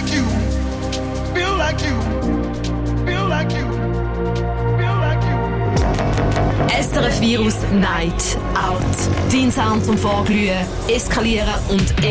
like you, feel like you, feel like you, feel like you. SRF Virus Night Out. Dein Sound zum Vorglühen, Eskalieren und